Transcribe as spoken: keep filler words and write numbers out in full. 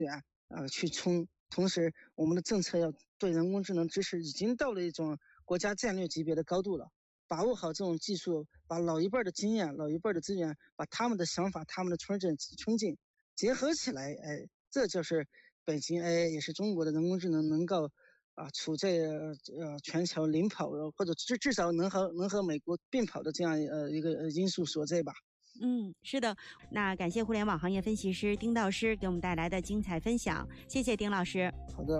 源呃去冲。同时，我们的政策要对人工智能支持已经到了一种国家战略级别的高度了。把握好这种技术，把老一辈的经验、老一辈的资源，把他们的想法、他们的冲劲、冲劲结合起来，哎，这就是北京 A I 也是中国的人工智能能够啊处在呃全球领跑，或者至至少能和能和美国并跑的这样呃一个因素所在吧。 嗯，是的。那感谢互联网行业分析师丁道师给我们带来的精彩分享，谢谢丁老师。 好的。